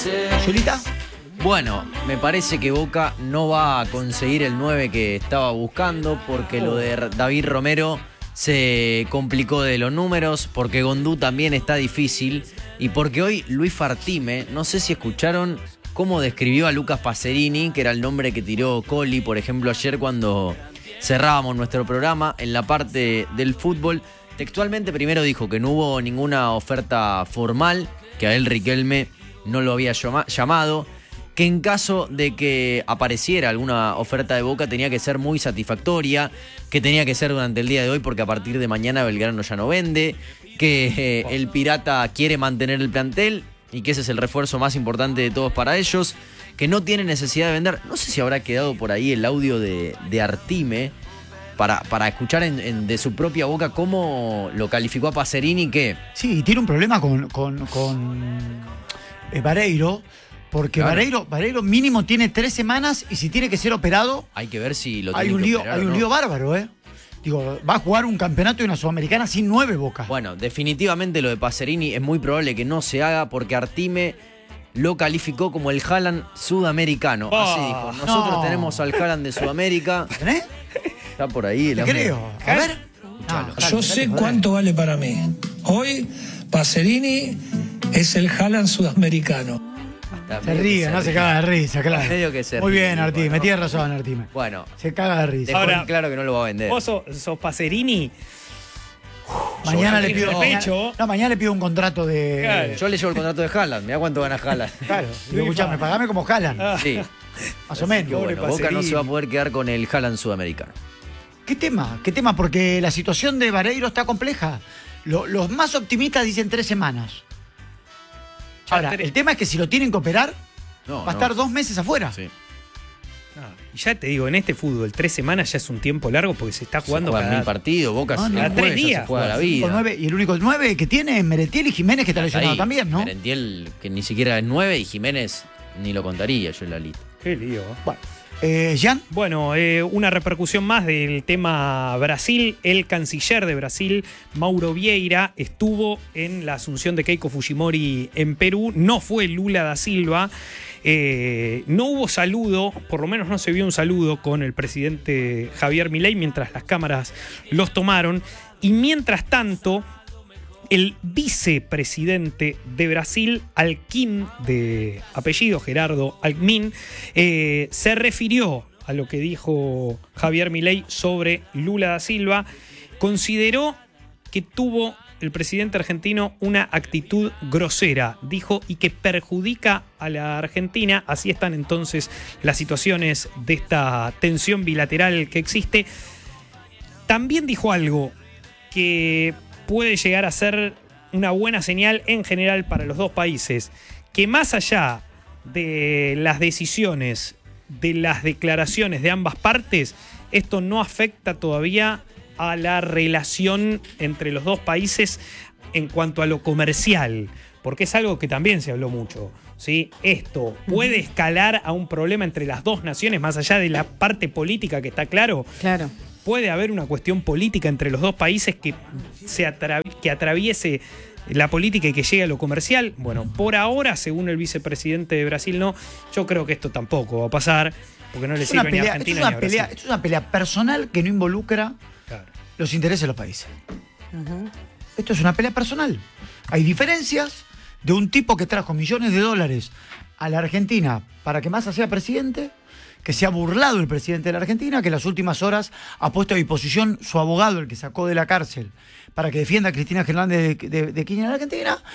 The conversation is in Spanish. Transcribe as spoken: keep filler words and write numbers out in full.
Julita. Bueno, me parece que Boca no va a conseguir el nueve que estaba buscando porque lo de David Romero se complicó de los números, porque Gondú también está difícil y porque hoy Luis Fartime, no sé si escucharon cómo describió a Lucas Pacerini, que era el nombre que tiró Coli, por ejemplo, ayer cuando cerrábamos nuestro programa en la parte del fútbol. Textualmente primero dijo que no hubo ninguna oferta formal, que a él Riquelme no lo había llama- llamado, que en caso de que apareciera alguna oferta de Boca tenía que ser muy satisfactoria, que tenía que ser durante el día de hoy porque a partir de mañana Belgrano ya no vende, que eh, el Pirata quiere mantener el plantel y que ese es el refuerzo más importante de todos para ellos, que no tiene necesidad de vender. No sé si habrá quedado por ahí el audio de, de Artime para, para escuchar en, en, de su propia boca cómo lo calificó a Pacerini, que... Sí, tiene un problema con, con, con eh, Vareiro. Porque Claro. Vareiro, Vareiro mínimo tiene tres semanas y si tiene que ser operado, Hay que ver si lo hay tiene un que lío, operar hay o un no. lío bárbaro, ¿eh? Digo, va a jugar un campeonato y una sudamericana sin nueve Boca. Bueno, definitivamente lo de Pacerini es muy probable que no se haga porque Artime lo calificó como el Haaland sudamericano. Oh, Así dijo. Nosotros no. tenemos al Haaland de Sudamérica. ¿Tenés? Está por ahí el Te hombre. creo. A ver. Escuchalo. No, Yo sé cuánto vale para mí. Hoy, Pacerini es el Haaland sudamericano. Está Se medio que ríe, no se caga de risa, claro. Medio que se Muy ríe, bien, Artime, bueno. tienes razón, Artime. Bueno, Se caga de risa. dejó Ahora, en claro que no lo va a vender. Vos sos, sos Pacerini. Mañana yo le pido de mañana- pecho. No, mañana le pido un contrato de. Claro. Yo le llevo el contrato de Haaland. Mirá cuánto gana Haaland. Claro. Digo, escuchame, pagame como Haaland. Ah. Sí. Más o menos. Que bueno, Pobre Boca no Pacerini. se va a poder quedar con el Haaland sudamericano. ¿Qué tema? ¿Qué tema? Porque la situación de Vareiro está compleja. Lo- los más optimistas dicen tres semanas. Ya Ahora, tres- el tema es que si lo tienen que operar, No, va a no. estar dos meses afuera. Sí. No, y ya te digo, en este fútbol, tres semanas ya es un tiempo largo porque se está jugando se juegan cada... mil partidos, Boca No, el no. jueves Tres ya días se juega la Cinco, vida. nueve, y el único nueve que tiene es Merentiel y Jiménez, que está lesionado Ahí, también, ¿no? Merentiel, que ni siquiera es nueve, y Jiménez ni lo contaría yo en la lista. Qué lío. Bueno, eh, Jan, Bueno, eh, una repercusión más del tema Brasil. El canciller de Brasil, Mauro Vieira, estuvo en la asunción de Keiko Fujimori en Perú. No fue Lula da Silva. Eh, no hubo saludo, por lo menos no se vio un saludo con el presidente Javier Milei mientras las cámaras los tomaron. Y mientras tanto, el vicepresidente de Brasil, Alckmin, de apellido Gerardo Alckmin, eh, se refirió a lo que dijo Javier Milei sobre Lula da Silva. Consideró que tuvo el presidente argentino una actitud grosera, dijo, y que perjudica a la Argentina. Así están entonces las situaciones de esta tensión bilateral que existe. También dijo algo que puede llegar a ser una buena señal en general para los dos países, que más allá de las decisiones, de las declaraciones de ambas partes, esto no afecta todavía a la relación entre los dos países en cuanto a lo comercial, porque es algo que también se habló mucho, ¿sí? Esto puede escalar a un problema entre las dos naciones, más allá de la parte política que está claro. Claro. Puede haber una cuestión política entre los dos países que, se atrav- que atraviese la política y que llegue a lo comercial. Bueno, por ahora, según el vicepresidente de Brasil, no. Yo creo que esto tampoco va a pasar, porque no le es una sirve ni a pelea, esto, es Argentina ni una a pelea, Brasil. esto es una pelea personal que no involucra Claro. los intereses de los países. Ujú. Esto es una pelea personal. Hay diferencias de un tipo que trajo millones de dólares a la Argentina para que Massa sea presidente, que se ha burlado el presidente de la Argentina, que en las últimas horas ha puesto a disposición su abogado, el que sacó de la cárcel, para que defienda a Cristina Fernández de, de, de Kirchner en la Argentina,